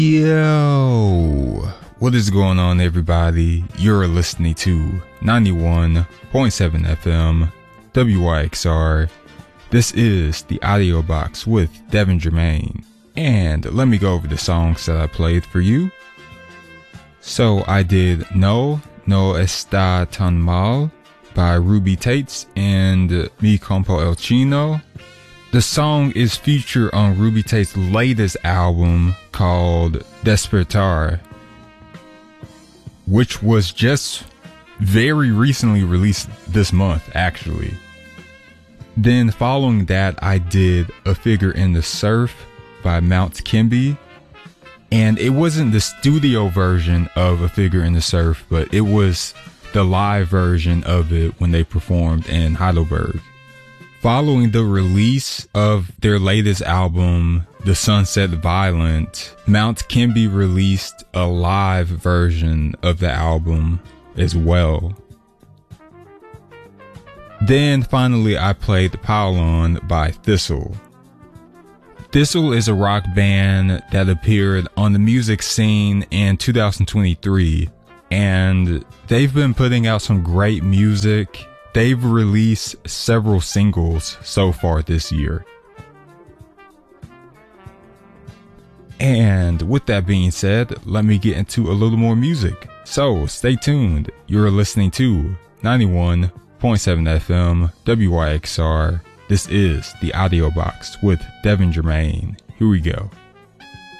Yo, what is going on, everybody? You're listening to 91.7 FM WYXR. This is the Audio Box with Devin Germain, and let me go over the songs that I played for you. So I did No Está Tan Mal by Ruby Tates and Mi Compo El Chino. The song is featured on Ruby Tate's latest album called Despertar, which was just very recently released this month, actually. Then following that, I did A Figure in the Surf by Mount Kimby. And it wasn't the studio version of A Figure in the Surf, but it was the live version of it when they performed in Heidelberg. Following the release of their latest album, The Sunset Violent, Mount Kimby released a live version of the album as well. Then finally I played Paulon by Thistle. Thistle is a rock band that appeared on the music scene in 2023, and they've been putting out some great music. They've released several singles so far this year. And with that being said, let me get into a little more music. So stay tuned. You're listening to 91.7 FM WYXR. This is the Audio Box with Devin Germain. Here we go.